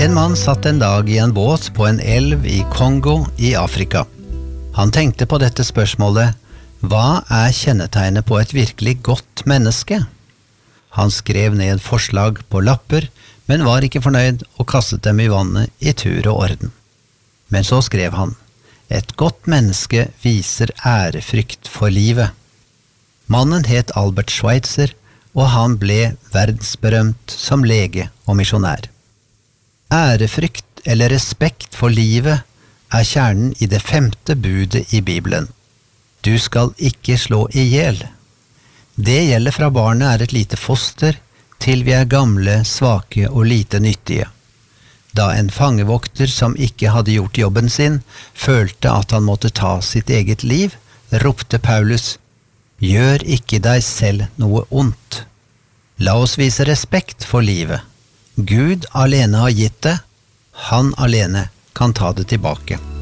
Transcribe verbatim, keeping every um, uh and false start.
En mann satt en dag i en båt på en elv i Kongo i Afrika. Han tenkte på dette spørsmålet: hva er kjennetegnet på et virkelig godt menneske? Han skrev ned forslag på lapper, men var ikke fornøyd og kastet dem i vannet i tur og orden. Men så skrev han: et godt menneske viser ærefrykt for livet. Mannen het Albert Schweitzer, og han ble verdensberømt som lege og misjonær. Ærefrykt eller respekt for livet er kjernen i det femte budet i Bibelen. Du skal ikke slå ihjel. Det gjelder fra barnet er et lite foster, til vi er gamle, svake og lite nyttige. Da en fangevokter som ikke hadde gjort jobben sin, følte at han måtte ta sitt eget liv, ropte Paulus: gjør ikke deg selv noe ondt. La oss vise respekt for livet. Gud alene har gitt det, han alene kan ta det tilbake.